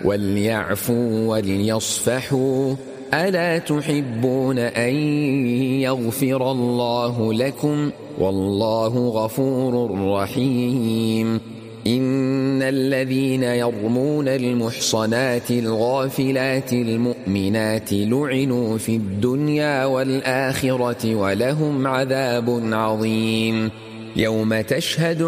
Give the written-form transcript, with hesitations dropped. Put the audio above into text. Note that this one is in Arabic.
وليعفوا وليصفحوا ألا تحبون أن يغفر الله لكم والله غفور رحيم إن الذين يرمون المحصنات الغافلات المؤمنات لعنوا في الدنيا والآخرة ولهم عذاب عظيم يوم تشهد